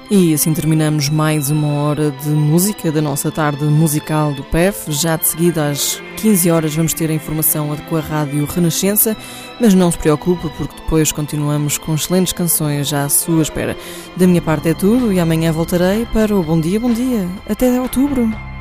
E assim terminamos mais uma hora de música da nossa tarde musical do PEF. Já de seguida às 15 horas vamos ter a informação com a Rádio Renascença, mas não se preocupe porque depois continuamos com excelentes canções já à sua espera. Da minha parte é tudo e amanhã voltarei para o Bom Dia, Bom Dia. Até outubro.